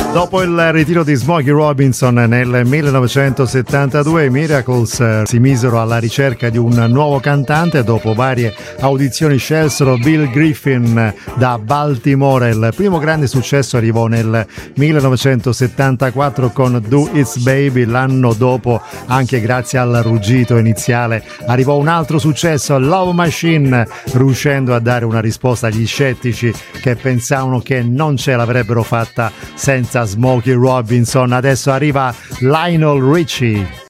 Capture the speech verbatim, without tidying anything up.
Dopo il ritiro di Smokey Robinson nel millenovecentosettantadue, i Miracles si misero alla ricerca di un nuovo cantante. Dopo varie audizioni scelsero Bill Griffin da Baltimore. Il primo grande successo arrivò nel millenovecentosettantaquattro con Do It's Baby. L'anno dopo, anche grazie al ruggito iniziale, arrivò un altro successo, Love Machine, riuscendo a dare una risposta agli scettici che pensavano che non ce l'avrebbero fatta senza Smokey Robinson. Adesso arriva Lionel Richie.